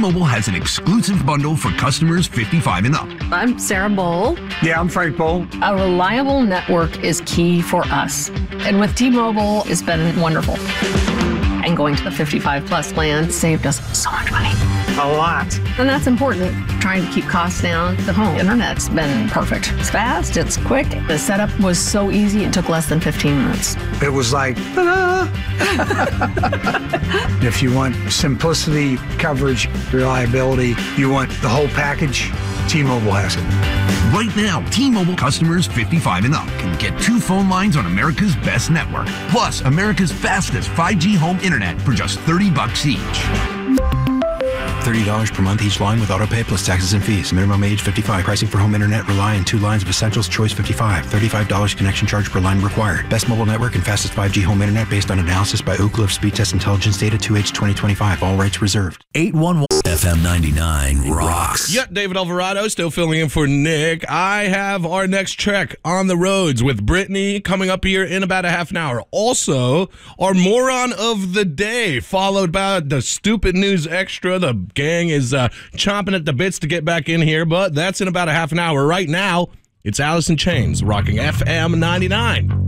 T-Mobile has an exclusive bundle for customers 55 and up. I'm Sarah Bowl. Yeah, I'm Frank Bowl. A reliable network is key for us. And with T-Mobile, it's been wonderful. And going to the 55 plus plan saved us so much money. A lot. And that's important. Trying to keep costs down. The home internet's been perfect. It's fast, it's quick. The setup was so easy, it took less than 15 minutes. It was like, ta-da! If you want simplicity, coverage, reliability, you want the whole package, T-Mobile has it. Right now, T-Mobile customers 55 and up can get 2 phone lines on America's best network, plus America's fastest 5G home internet for just $30 each. $30 per month each line with autopay plus taxes and fees. Minimum age 55. Pricing for home internet rely on 2 lines of Essentials Choice 55. $35 connection charge per line required. Best mobile network and fastest 5G home internet based on analysis by Oak Cliff Speed Test Intelligence Data 2H 2025. All rights reserved. 811 FM 99 rocks. Yep, David Alvarado still filling in for Nick. I have our next trek on the roads with Brittany coming up here in about a half an hour. Also, our moron of the day, followed by the stupid news extra. The gang is chomping at the bits to get back in here, but that's in about a half an hour. Right now, it's Alice in Chains rocking FM 99.